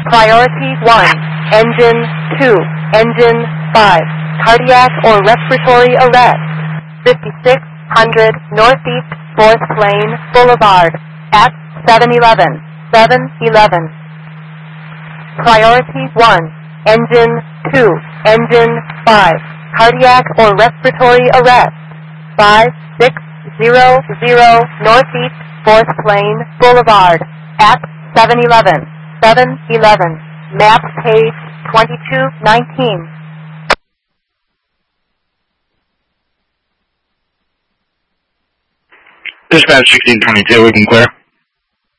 Priority 1, engine 2, engine 5, cardiac or respiratory arrest, 5600 Northeast 4th Lane Boulevard, at 711. Priority 1, engine 2, engine 5, cardiac or respiratory arrest, 5600 Northeast 4th Lane Boulevard, at 711. Map page 2219. Dispatch 1622, we can clear.